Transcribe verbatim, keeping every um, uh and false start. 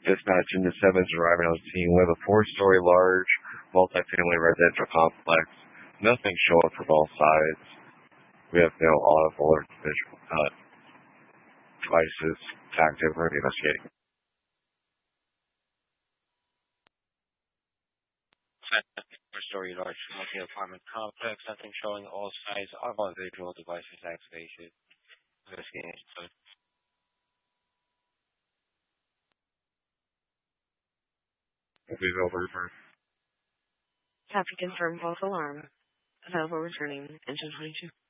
Dispatching the sevens arriving on scene. We have a four-story large multifamily residential complex. Nothing showing from all sides. We have no audible or visual uh, devices active or investigating. Four-story large multi-apartment complex. Nothing showing all sides. Audible and visual devices activated. Investigating. We've over. Have to confirm false alarm. Available returning engine twenty-two.